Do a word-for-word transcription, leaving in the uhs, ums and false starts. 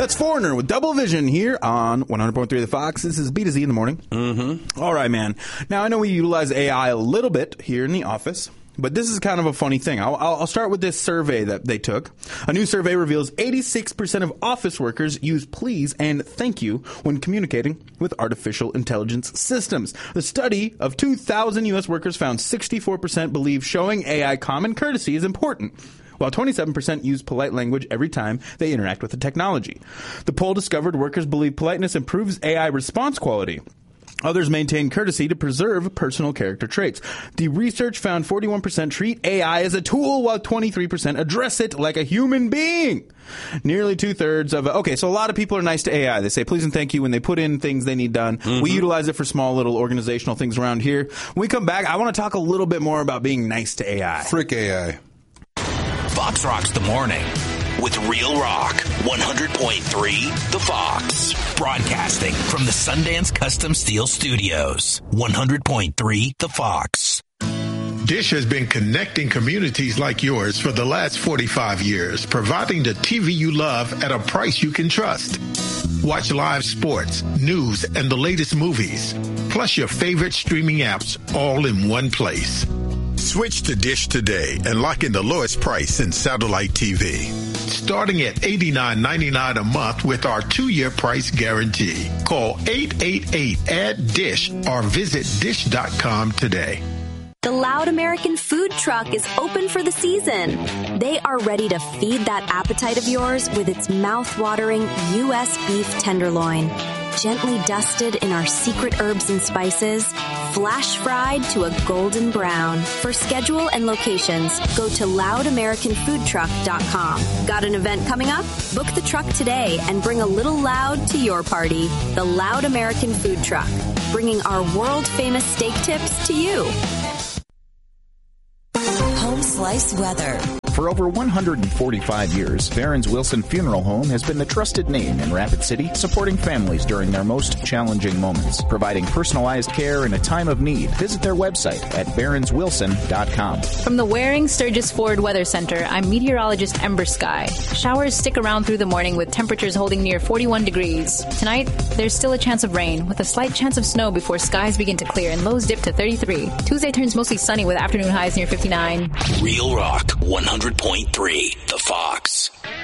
That's Foreigner with Double Vision here on one hundred point three The Fox. This is B to Z in the morning. Mm-hmm. All right, man. Now, I know we utilize A I a little bit here in the office, but this is kind of a funny thing. I'll, I'll start with this survey that they took. A new survey reveals eighty-six percent of office workers use please and thank you when communicating with artificial intelligence systems. The study of two thousand U S workers found sixty-four percent believe showing A I common courtesy is important, while twenty-seven percent use polite language every time they interact with the technology. The poll discovered workers believe politeness improves A I response quality. Others maintain courtesy to preserve personal character traits. The research found forty-one percent treat A I as a tool, while twenty-three percent address it like a human being. Nearly two-thirds of... Okay, so a lot of people are nice to A I. They say please and thank you when they put in things they need done. Mm-hmm. We utilize it for small little organizational things around here. When we come back, I want to talk a little bit more about being nice to A I. Frick A I. Fox Rocks the Morning with Real Rock, one hundred point three The Fox. Broadcasting from the Sundance Custom Steel Studios, one hundred point three The Fox. Dish has been connecting communities like yours for the last forty-five years, providing the T V you love at a price you can trust. Watch live sports, news, and the latest movies, plus your favorite streaming apps all in one place. Switch to Dish today and lock in the lowest price in satellite T V. Starting at eighty-nine ninety-nine a month with our two-year price guarantee. Call eight eight eight A D D I S H or visit dish dot com today. The Loud American Food Truck is open for the season. They are ready to feed that appetite of yours with its mouth-watering U S beef tenderloin. Gently dusted in our secret herbs and spices, flash fried to a golden brown. For schedule and locations, go to loud american food truck dot com. Got an event coming up? Book the truck today and bring a little loud to your party. The Loud American Food Truck, bringing our world-famous steak tips to you. Home Slice Weather. For over one hundred forty-five years, Barron's Wilson Funeral Home has been the trusted name in Rapid City, supporting families during their most challenging moments, providing personalized care in a time of need. Visit their website at barons wilson dot com. From the Waring Sturgis Ford Weather Center, I'm meteorologist Ember Sky. Showers stick around through the morning with temperatures holding near forty-one degrees. Tonight, there's still a chance of rain, with a slight chance of snow before skies begin to clear and lows dip to thirty-three. Tuesday turns mostly sunny with afternoon highs near fifty-nine. Real Rock, one hundred point three The Fox.